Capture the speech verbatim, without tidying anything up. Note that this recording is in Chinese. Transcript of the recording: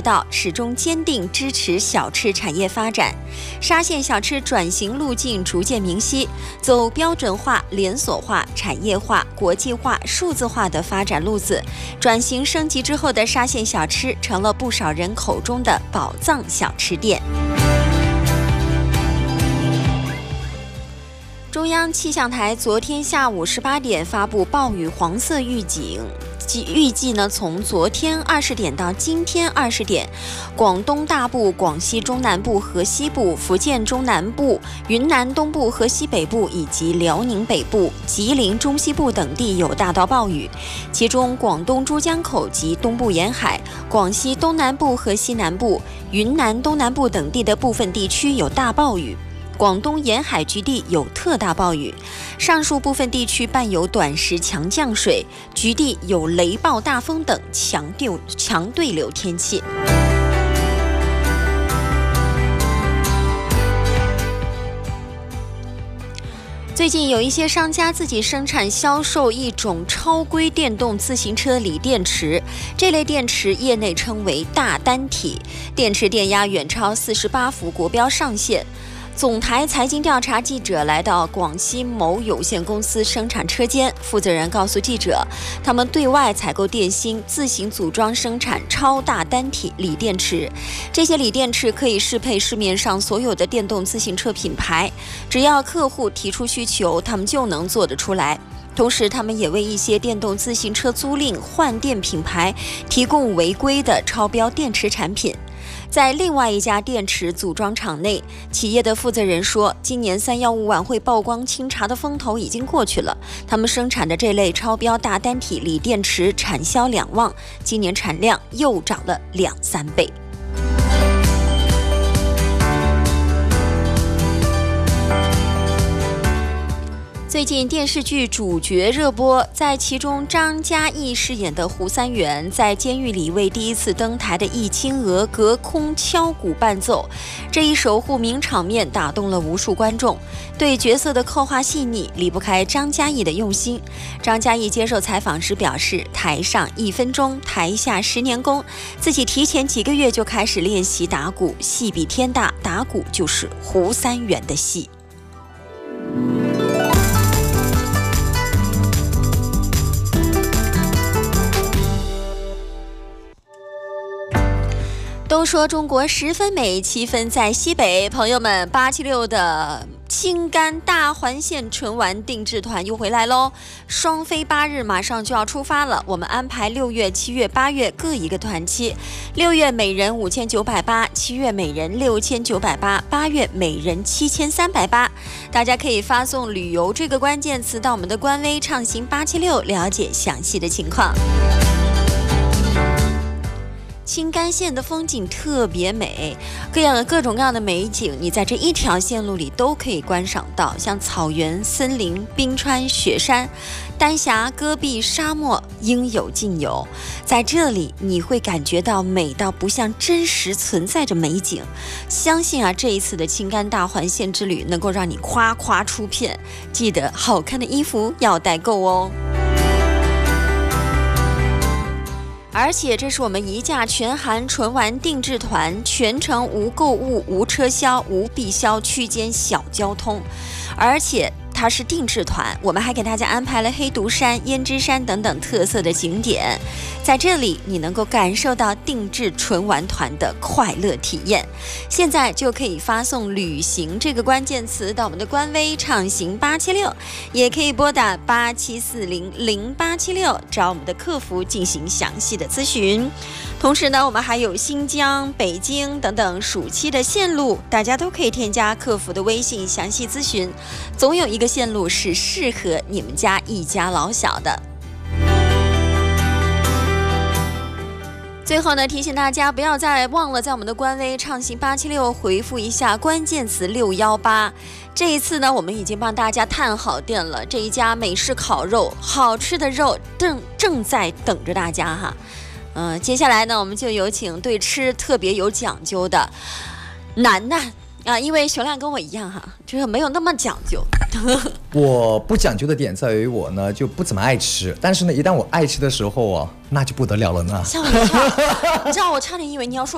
道，始终坚定支持小吃产业发展。沙县小吃转型路径逐渐明晰，走标准化、连锁化、产业化、国际化、数字化的发展路子。转型升级之后的沙县小吃成了不少人口中的宝藏小吃店。中央气象台昨天下午十八点发布暴雨黄色预警，预计呢从昨天二十点到今天二十点，广东大部、广西中南部和西部、福建中南部、云南东部和西北部以及辽宁北部、吉林中西部等地有大到暴雨，其中广东珠江口及东部沿海、广西东南部和西南部、云南东南部等地的部分地区有大暴雨。广东沿海局地有特大暴雨，上述部分地区伴有短时强降水，局地有雷暴大风等强对强对流天气。最近有一些商家自己生产销售一种超规电动自行车锂电池，这类电池业内称为大单体，电池电压远超四十八伏国标上限。总台财经调查记者来到广西某有限公司生产车间，负责人告诉记者，他们对外采购电芯，自行组装生产超大单体锂电池。这些锂电池可以适配市面上所有的电动自行车品牌，只要客户提出需求，他们就能做得出来。同时，他们也为一些电动自行车租赁换电品牌提供违规的超标电池产品。在另外一家电池组装厂内，企业的负责人说，今年三一五晚会曝光清查的风头已经过去了，他们生产的这类超标大单体锂电池产销两旺，今年产量又涨了两三倍。最近电视剧主角热播，在其中张嘉译饰演的胡三元在监狱里为第一次登台的易清娥隔空敲鼓伴奏，这一守护名场面打动了无数观众。对角色的刻画细腻，离不开张嘉译的用心。张嘉译接受采访时表示，台上一分钟，台下十年功，自己提前几个月就开始练习打鼓，戏比天大，打鼓就是胡三元的戏。都说中国十分美，七分在西北。朋友们，八七六的青甘大环线纯玩定制团又回来喽！双飞八日马上就要出发了，我们安排六月、七月、八月各一个团期。六月每人五千九百八，七月每人六千九百八，八月每人七千三百八。大家可以发送“旅游”这个关键词到我们的官微畅行八七六，了解详细的情况。青甘线的风景特别美，各样的各种各样的美景，你在这一条线路里都可以观赏到，像草原、森林、冰川、雪山、丹霞、戈壁、沙漠，应有尽有。在这里，你会感觉到美到不像真实存在着美景。相信啊，这一次的青甘大环线之旅能够让你夸夸出片，记得好看的衣服要带够哦。而且这是我们一价全含纯玩定制团，全程无购物、无车销、无必销区间小交通，而且它是定制团，我们还给大家安排了黑独山、胭脂山等等特色的景点，在这里你能够感受到定制纯玩团的快乐体验。现在就可以发送旅行这个关键词到我们的官微畅行八七六，也可以拨打八七四零零八七六找我们的客服进行详细的咨询。同时呢，我们还有新疆、北京等等暑期的线路，大家都可以添加客服的微信详细咨询，总有一个线路是适合你们家一家老小的。最后呢，提醒大家不要再忘了在我们的官微畅行八七六回复一下关键词六一八。这一次呢，我们已经帮大家探好店了，这一家美式烤肉，好吃的肉正正在等着大家哈。嗯、呃，接下来呢，我们就有请对吃特别有讲究的楠楠啊，因为熊亮跟我一样哈，就是没有那么讲究。 我不讲究的点在于我呢就不怎么爱吃，但是呢，一旦我爱吃的时候啊，那就不得了了呢。 吓我一跳，你知道我差点以为你要说